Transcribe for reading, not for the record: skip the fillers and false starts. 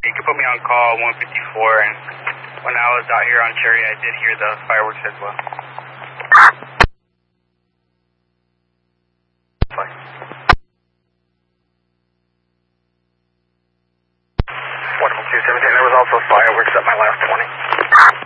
You can put me on call 154, and when I was out here on Cherry, I did hear the fireworks as well. Fine. 11217, there was also fireworks at my last 20.